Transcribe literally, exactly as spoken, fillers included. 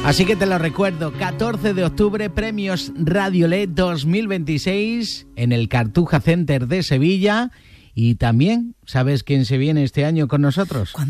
Así que te lo recuerdo, catorce de octubre, Premios Radiolet dos mil veintiséis en el Cartuja Center de Sevilla. Y también, ¿sabes quién se viene este año con nosotros?